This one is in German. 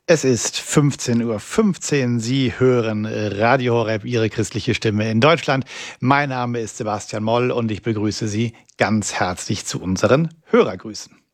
Es ist 15:15 Uhr. Sie hören Radio Horeb, Ihre christliche Stimme in Deutschland. Mein Name ist Sebastian Moll und ich begrüße Sie ganz herzlich zu unseren Hörergrüßen.